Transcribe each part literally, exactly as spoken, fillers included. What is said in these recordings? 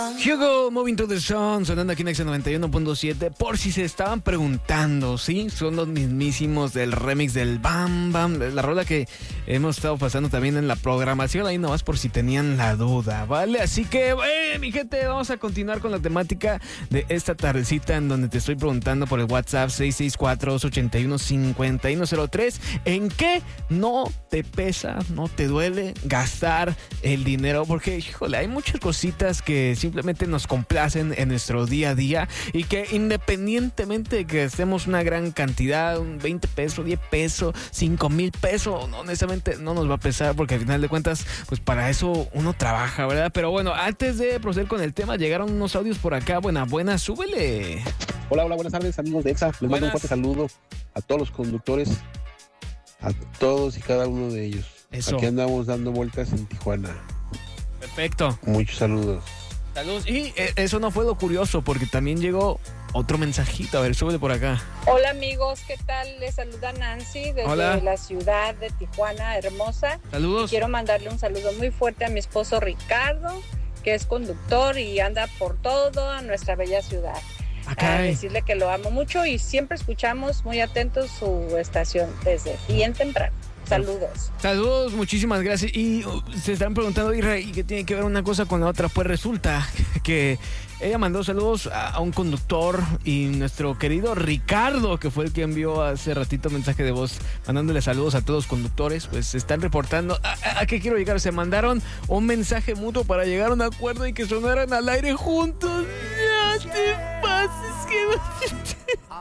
Hugo, Moving to the Sun, sonando aquí en Nexa noventa y uno punto siete. Por si se estaban preguntando, ¿sí? Son los mismísimos del remix del Bam Bam, la rola que hemos estado pasando también en la programación, ahí nomás por si tenían la duda, ¿vale? Así que, eh, mi gente, vamos a continuar con la temática de esta tardecita en donde te estoy preguntando por el WhatsApp seis seis cuatro, dos ocho uno, cinco uno cero tres. ¿En qué no te pesa, no te duele gastar el dinero? Porque, híjole, hay muchas cositas que simplemente nos complacen en nuestro día a día y que independientemente de que estemos una gran cantidad, un veinte pesos, diez pesos, cinco mil pesos, honestamente no nos va a pesar porque al final de cuentas, pues para eso uno trabaja, ¿verdad? Pero bueno, antes de proceder con el tema, llegaron unos audios por acá. Buena, buena, súbele. Hola, hola, buenas tardes, amigos de Exa. Les mando un fuerte saludo a todos los conductores, a todos y cada uno de ellos. Eso. Aquí andamos dando vueltas en Tijuana. Perfecto. Muchos saludos. Saludos. Y eh, eso no fue lo curioso, porque también llegó otro mensajito. A ver, súbele por acá. Hola amigos, ¿qué tal? Les saluda Nancy desde Hola. la ciudad de Tijuana, hermosa. Saludos. Y quiero mandarle un saludo muy fuerte a mi esposo Ricardo, que es conductor y anda por toda nuestra bella ciudad. Acá. A decirle que lo amo mucho y siempre escuchamos muy atentos su estación desde bien temprano. Saludos. Saludos, muchísimas gracias. Y uh, se están preguntando, Isra, ¿y qué tiene que ver una cosa con la otra? Pues resulta que ella mandó saludos a, a un conductor y nuestro querido Ricardo, que fue el que envió hace ratito mensaje de voz mandándole saludos a todos los conductores, pues se están reportando. ¿A, a, a qué quiero llegar? Se mandaron un mensaje mutuo para llegar a un acuerdo y que sonaran al aire juntos. Ya te pases, que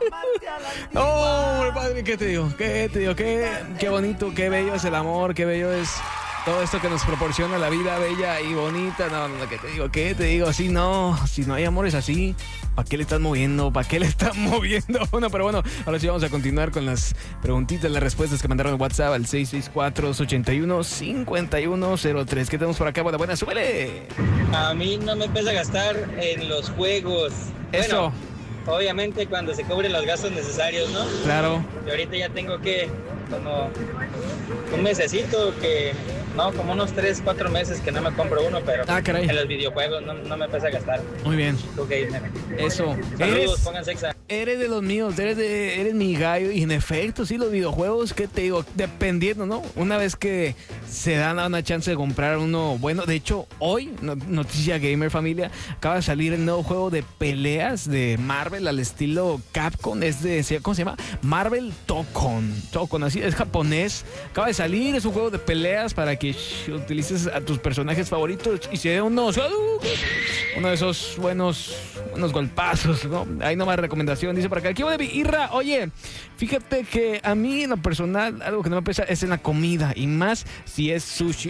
no. Oh, padre, ¿qué te digo? ¿Qué te digo? Qué, qué bonito, qué bello es el amor, qué bello es todo esto que nos proporciona la vida bella y bonita. No, no, ¿qué te digo? ¿Qué te digo? Así no, si no hay amores así, ¿para qué le están moviendo? ¿Para qué le están moviendo? Bueno, pero bueno, ahora sí vamos a continuar con las preguntitas, las respuestas que mandaron en WhatsApp al seis seis cuatro, dos ocho uno, cinco uno cero tres. ¿Qué tenemos por acá? Buena, buena, súbele. A mí no me pesa gastar en los juegos. Eso. Bueno, obviamente cuando se cubren los gastos necesarios, ¿no? Claro. Y ahorita ya tengo que, como un mesecito que, no, como unos tres, cuatro meses que no me compro uno, pero Ah, caray. en los videojuegos no, no me pesa gastar. Muy bien. ¿Tú qué dices? Eso. Saludos, Eres, pónganse Exa. eres de los míos, eres, de, eres mi gallo. Y en efecto, sí, los videojuegos, ¿qué te digo? Dependiendo, ¿no? Una vez que se dan una chance de comprar uno bueno. De hecho, hoy, no- noticia gamer familia, acaba de salir el nuevo juego de peleas de Marvel al estilo Capcom. Es de, ¿cómo se llama? Marvel Tokon. Tokon, así es japonés. Acaba de salir, es un juego de peleas para que shh, utilices a tus personajes favoritos y se dé unos, uno de esos buenos, unos golpazos, ¿no? Ahí nomás recomendación, dice por acá. ¿Qué hubo de mi Irra? Oye, fíjate que a mí en lo personal, algo que no me pesa es en la comida, y más si es sushi.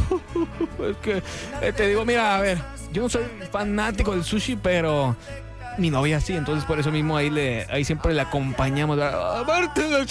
Uh, es que eh, te digo, mira, a ver, yo no soy fanático del sushi, pero mi novia sí, entonces por eso mismo ahí le, ahí siempre le acompañamos. ¿verdad? Aparte de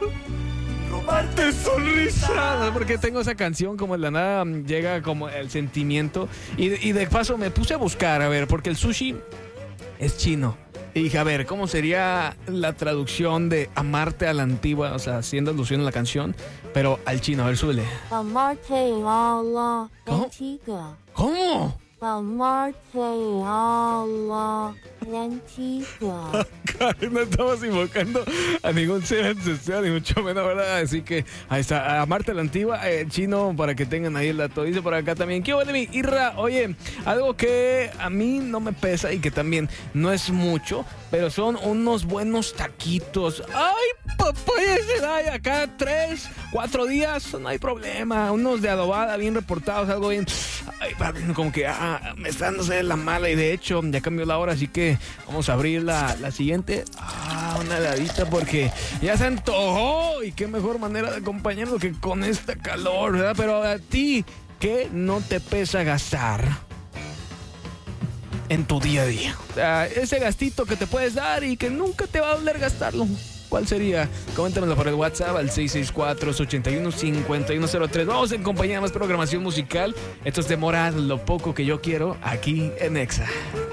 Robarte sonrisa, porque tengo esa canción como de la nada llega como el sentimiento y, y de paso me puse a buscar, a ver, porque el sushi es chino. Y dije, a ver, ¿cómo sería la traducción de amarte a la antigua? O sea, haciendo alusión a la canción, pero al chino. A ver, súbele. Amarte a la ¿Cómo? antigua. ¿Cómo? Amarte a la antigua. Karen, no estamos invocando a ningún ser ancestral, ni mucho menos, ¿verdad? Así que ahí está, a Marta la Antigua, eh, chino, para que tengan ahí el dato. Dice por acá también, ¿qué hubo de mi Irra? Oye, algo que a mí no me pesa y que también no es mucho, pero son unos buenos taquitos. ¡Ay, papaya Celaya! Acá tres, cuatro días, no hay problema. Unos de adobada, bien reportados, algo bien... Ay, papi, como que ah, me está dándose la mala y de hecho ya cambió la hora, así que vamos a abrir la, la siguiente. Ah, una heladita porque ya se antojó y qué mejor manera de acompañarlo que con esta calor, ¿verdad? Pero a ti, ¿qué no te pesa gastar en tu día a día? O sea, ese gastito que te puedes dar y que nunca te va a doler gastarlo. ¿Cuál sería? Coméntanoslo por el WhatsApp al seis seis cuatro, dos ocho uno, cinco uno cero tres. Vamos en compañía de más programación musical. Esto es de Morat, lo poco que yo quiero, aquí en Exa.